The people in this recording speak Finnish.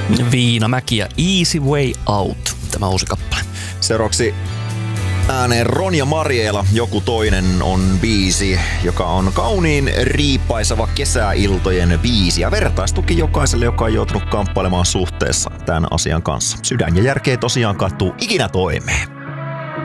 Viinamäki ja Easy Way Out, tämä uusi kappale. Seuraavaksi ääneen Ronja Mariela, Joku toinen on biisi, joka on kauniin riippaiseva kesäiltojen biisi ja vertaistuki jokaiselle, joka on joutunut kamppailemaan suhteessa tämän asian kanssa. Sydän ja järkeä tosiaan kattuu ikinä toimeen.